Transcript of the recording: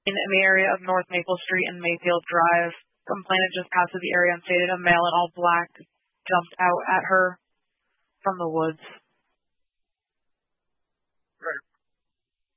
in the area of North Maple Street and Mayfield Drive. Complainant just passed through the area and stated a male in all black jumped out at her from the woods.